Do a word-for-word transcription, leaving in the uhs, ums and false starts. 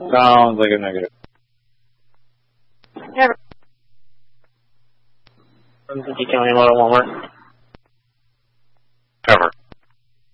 Sounds like a negative. Never. From the County Model one more.